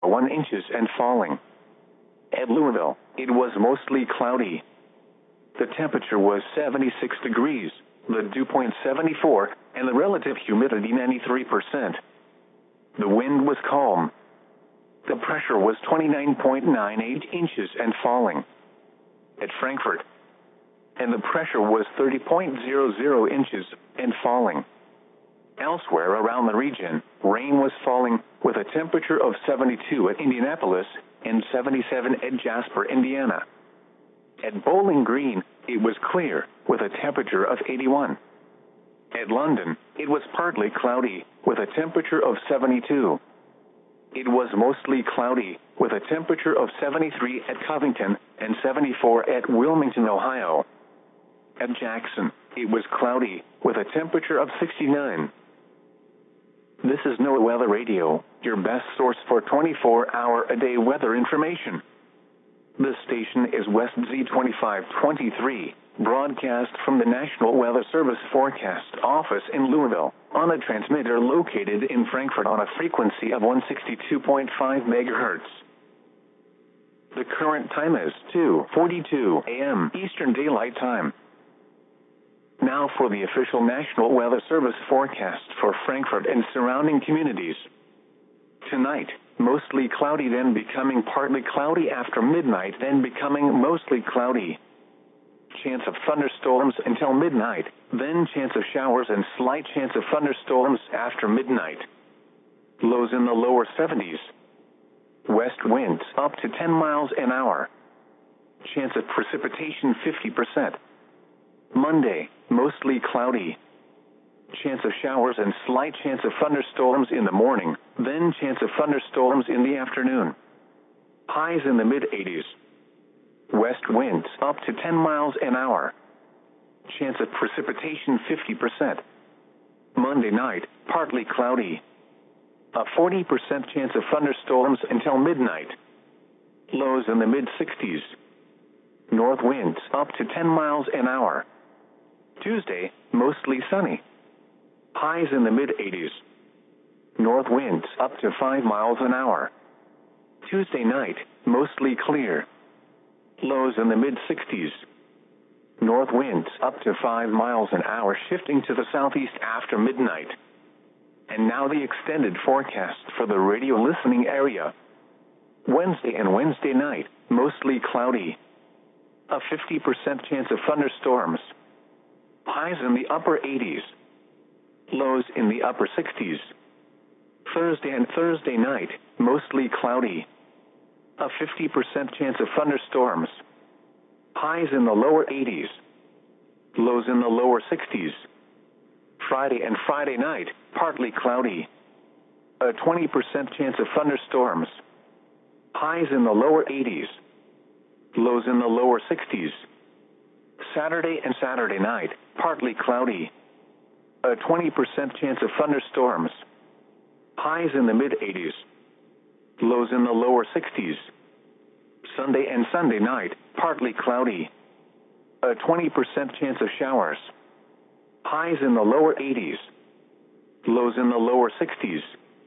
1 inches and falling. At Louisville, it was mostly cloudy. The temperature was 76 degrees, the dew point 74, and the relative humidity 93%. The wind was calm. The pressure was 29.98 inches and falling. At Frankfurt, and the pressure was 30.00 inches and falling. Elsewhere around the region, rain was falling with a temperature of 72 at Indianapolis and 77 at Jasper, Indiana. At Bowling Green, it was clear with a temperature of 81. At London, it was partly cloudy with a temperature of 72. It was mostly cloudy with a temperature of 73 at Covington and 74 at Wilmington, Ohio. At Jackson, it was cloudy with a temperature of 69. This is NOAA Weather Radio, your best source for 24-hour-a-day weather information. This station is West Z2523, broadcast from the National Weather Service Forecast Office in Louisville, on a transmitter located in Frankfurt on a frequency of 162.5 MHz. The current time is 2:42 a.m. Eastern Daylight Time. Now for the official National Weather Service forecast for Frankfurt and surrounding communities. Tonight, mostly cloudy, then becoming partly cloudy after midnight, then becoming mostly cloudy. Chance of thunderstorms until midnight, then chance of showers and slight chance of thunderstorms after midnight. Lows in the lower 70s. West winds up to 10 miles an hour. Chance of precipitation 50%. Monday, mostly cloudy. Chance of showers and slight chance of thunderstorms in the morning, then chance of thunderstorms in the afternoon. Highs in the mid-80s. West winds up to 10 miles an hour. Chance of precipitation 50%. Monday night, partly cloudy. A 40% chance of thunderstorms until midnight. Lows in the mid-60s. North winds up to 10 miles an hour. Tuesday, mostly sunny. Highs in the mid-80s. North winds up to 5 miles an hour. Tuesday night, mostly clear. Lows in the mid-60s. North winds up to 5 miles an hour, shifting to the southeast after midnight. And now the extended forecast for the radio listening area. Wednesday and Wednesday night, mostly cloudy. A 50% chance of thunderstorms. Highs in the upper 80s. Lows in the upper 60s. Thursday and Thursday night, mostly cloudy. A 50% chance of thunderstorms. Highs in the lower 80s. Lows in the lower 60s. Friday and Friday night, partly cloudy. A 20% chance of thunderstorms. Highs in the lower 80s. Lows in the lower 60s. Saturday and Saturday night, partly cloudy. A 20% chance of thunderstorms. Highs in the mid-80s. Lows in the lower 60s. Sunday and Sunday night, partly cloudy. A 20% chance of showers. Highs in the lower 80s. Lows in the lower 60s.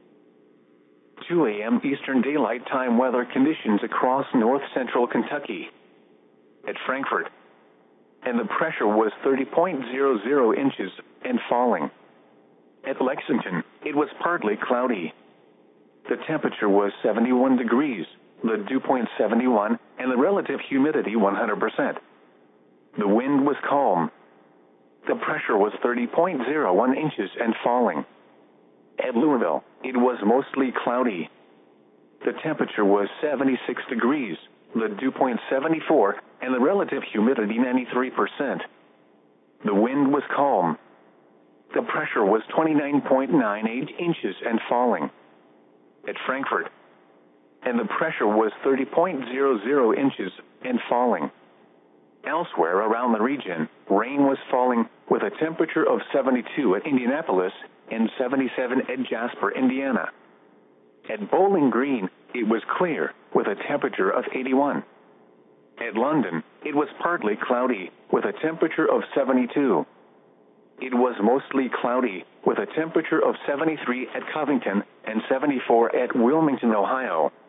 2 a.m. Eastern Daylight Time weather conditions across north-central Kentucky. At Frankfurt, and the pressure was 30.00 inches and falling. At Lexington, it was partly cloudy. The temperature was 71 degrees, the dew point 71, and the relative humidity 100%. The wind was calm. The pressure was 30.01 inches and falling. At Louisville, it was mostly cloudy. The temperature was 76 degrees, the dew point 74, and the relative humidity 93%. The wind was calm. The pressure was 29.98 inches and falling. At Frankfurt, and the pressure was 30.00 inches and falling. Elsewhere around the region, rain was falling with a temperature of 72 at Indianapolis and 77 at Jasper, Indiana. At Bowling Green, it was clear with a temperature of 81. At London, it was partly cloudy with a temperature of 72. It was mostly cloudy with a temperature of 73 at Covington and 74 at Wilmington, Ohio.